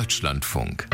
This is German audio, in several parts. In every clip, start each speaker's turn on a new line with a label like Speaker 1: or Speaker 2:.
Speaker 1: Deutschlandfunk.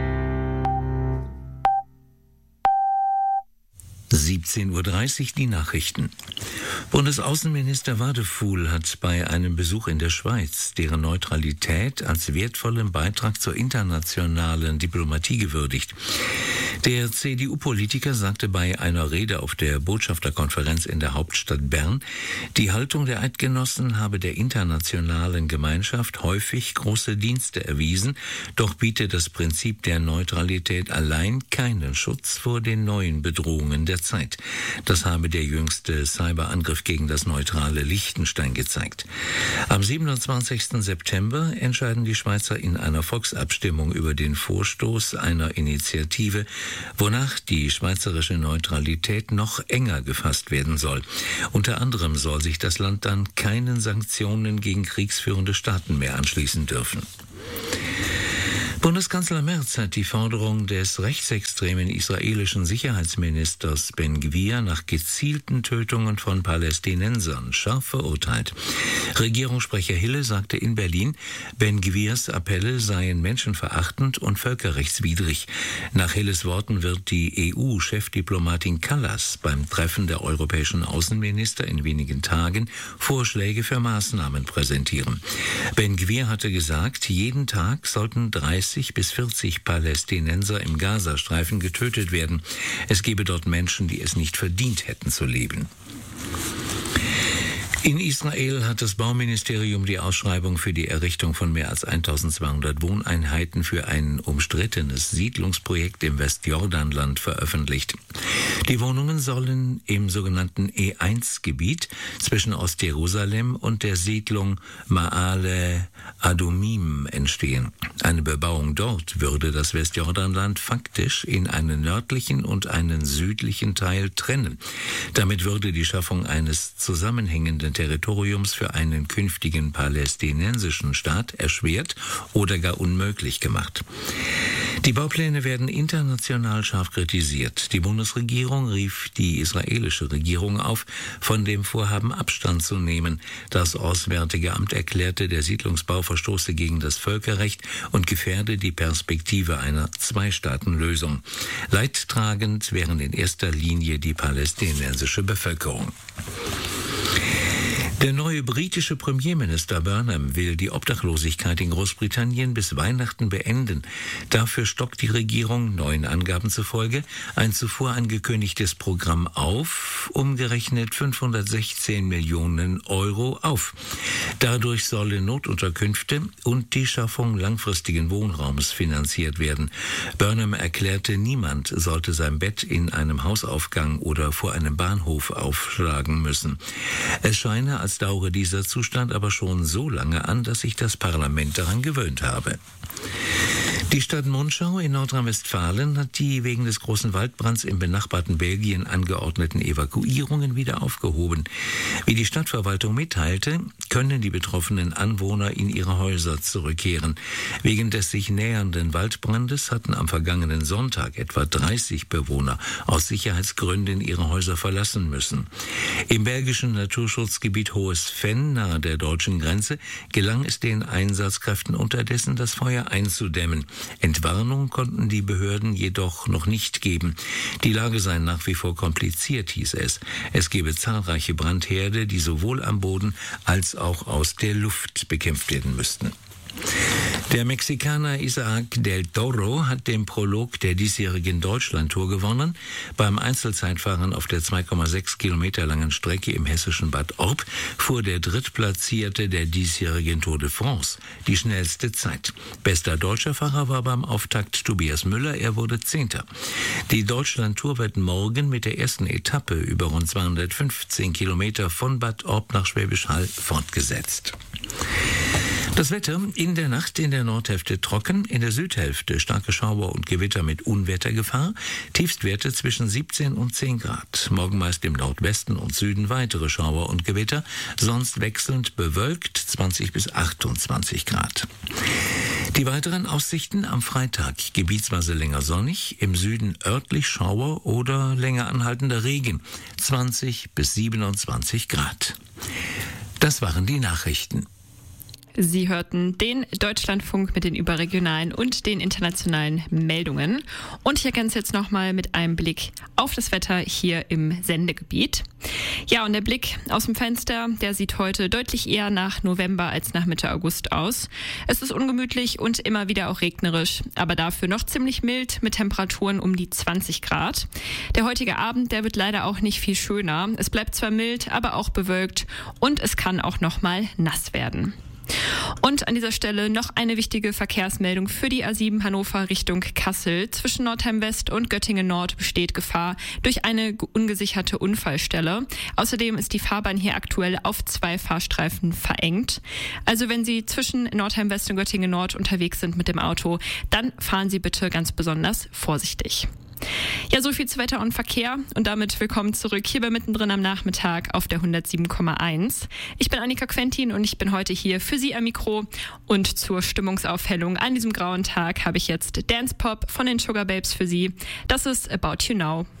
Speaker 2: 17:30 Uhr die Nachrichten. Bundesaußenminister Wadefuhl hat bei einem Besuch in der Schweiz deren Neutralität als wertvollen Beitrag zur internationalen Diplomatie gewürdigt. Der CDU-Politiker sagte bei einer Rede auf der Botschafterkonferenz in der Hauptstadt Bern, die Haltung der Eidgenossen habe der internationalen Gemeinschaft häufig große Dienste erwiesen, doch biete das Prinzip der Neutralität allein keinen Schutz vor den neuen Bedrohungen der Zeit. Das habe der jüngste Cyberangriff gegen das neutrale Liechtenstein gezeigt. Am 27. September entscheiden die Schweizer in einer Volksabstimmung über den Vorstoß einer Initiative, wonach die schweizerische Neutralität noch enger gefasst werden soll. Unter anderem soll sich das Land dann keinen Sanktionen gegen kriegsführende Staaten mehr anschließen dürfen. Bundeskanzler Merz hat die Forderung des rechtsextremen israelischen Sicherheitsministers Ben-Gvir nach gezielten Tötungen von Palästinensern scharf verurteilt. Regierungssprecher Hille sagte in Berlin, Ben-Gvirs Appelle seien menschenverachtend und völkerrechtswidrig. Nach Hilles Worten wird die EU-Chefdiplomatin Kallas beim Treffen der europäischen Außenminister in wenigen Tagen Vorschläge für Maßnahmen präsentieren. Ben-Gvir hatte gesagt, jeden Tag sollten 30 bis 40 Palästinenser im Gazastreifen getötet werden. Es gebe dort Menschen, die es nicht verdient hätten zu leben. In Israel hat das Bauministerium die Ausschreibung für die Errichtung von mehr als 1200 Wohneinheiten für ein umstrittenes Siedlungsprojekt im Westjordanland veröffentlicht. Die Wohnungen sollen im sogenannten E1-Gebiet zwischen Ostjerusalem und der Siedlung Ma'ale Adumim entstehen. Eine Bebauung dort würde das Westjordanland faktisch in einen nördlichen und einen südlichen Teil trennen. Damit würde die Schaffung eines zusammenhängenden Territoriums für einen künftigen palästinensischen Staat erschwert oder gar unmöglich gemacht. Die Baupläne werden international scharf kritisiert. Die Bundesregierung rief die israelische Regierung auf, von dem Vorhaben Abstand zu nehmen. Das Auswärtige Amt erklärte, der Siedlungsbau verstoße gegen das Völkerrecht und gefährde die Perspektive einer Zwei-Staaten-Lösung. Leidtragend wären in erster Linie die palästinensische Bevölkerung. Der neue britische Premierminister Burnham will die Obdachlosigkeit in Großbritannien bis Weihnachten beenden. Dafür stockt die Regierung, neuen Angaben zufolge, ein zuvor angekündigtes Programm auf, umgerechnet 516 Millionen Euro auf. Dadurch sollen Notunterkünfte und die Schaffung langfristigen Wohnraums finanziert werden. Burnham erklärte, niemand sollte sein Bett in einem Hausaufgang oder vor einem Bahnhof aufschlagen müssen. Es scheine, als dauere dieser Zustand aber schon so lange an, dass sich das Parlament daran gewöhnt habe. Die Stadt Monschau in Nordrhein-Westfalen hat die wegen des großen Waldbrands im benachbarten Belgien angeordneten Evakuierungen wieder aufgehoben. Wie die Stadtverwaltung mitteilte, können die betroffenen Anwohner in ihre Häuser zurückkehren. Wegen des sich nähernden Waldbrandes hatten am vergangenen Sonntag etwa 30 Bewohner aus Sicherheitsgründen ihre Häuser verlassen müssen. Im belgischen Naturschutzgebiet Hohes Venn nahe der deutschen Grenze gelang es den Einsatzkräften unterdessen, das Feuer einzudämmen. Entwarnung konnten die Behörden jedoch noch nicht geben. Die Lage sei nach wie vor kompliziert, hieß es. Es gebe zahlreiche Brandherde, die sowohl am Boden als auch aus der Luft bekämpft werden müssten. Der Mexikaner Isaac del Toro hat den Prolog der diesjährigen Deutschlandtour gewonnen. Beim Einzelzeitfahren auf der 2,6 Kilometer langen Strecke im hessischen Bad Orb fuhr der Drittplatzierte der diesjährigen Tour de France die schnellste Zeit. Bester deutscher Fahrer war beim Auftakt Tobias Müller, er wurde 10. Die Deutschlandtour wird morgen mit der ersten Etappe über rund 215 Kilometer von Bad Orb nach Schwäbisch Hall fortgesetzt. Das Wetter: in der Nacht in der Nordhälfte trocken, in der Südhälfte starke Schauer und Gewitter mit Unwettergefahr, Tiefstwerte zwischen 17 und 10 Grad. Morgen meist im Nordwesten und Süden weitere Schauer und Gewitter, sonst wechselnd bewölkt 20 bis 28 Grad. Die weiteren Aussichten am Freitag: gebietsweise länger sonnig, im Süden örtlich Schauer oder länger anhaltender Regen, 20 bis 27 Grad. Das waren die Nachrichten.
Speaker 1: Sie hörten den Deutschlandfunk mit den überregionalen und den internationalen Meldungen. Und ich ergänze jetzt nochmal mit einem Blick auf das Wetter hier im Sendegebiet. Ja, und der Blick aus dem Fenster, der sieht heute deutlich eher nach November als nach Mitte August aus. Es ist ungemütlich und immer wieder auch regnerisch, aber dafür noch ziemlich mild mit Temperaturen um die 20 Grad. Der heutige Abend, der wird leider auch nicht viel schöner. Es bleibt zwar mild, aber auch bewölkt und es kann auch noch mal nass werden. Und an dieser Stelle noch eine wichtige Verkehrsmeldung für die A7 Hannover Richtung Kassel. Zwischen Nordheim West und Göttingen Nord besteht Gefahr durch eine ungesicherte Unfallstelle. Außerdem ist die Fahrbahn hier aktuell auf 2 Fahrstreifen verengt. Also wenn Sie zwischen Nordheim West und Göttingen Nord unterwegs sind mit dem Auto, dann fahren Sie bitte ganz besonders vorsichtig. Ja, so viel zu Wetter und Verkehr und damit willkommen zurück hier bei Mittendrin am Nachmittag auf der 107,1. Ich bin Annika Quentin und ich bin heute hier für Sie am Mikro und zur Stimmungsaufhellung an diesem grauen Tag habe ich jetzt Dance Pop von den Sugar Babes für Sie. Das ist About You Now.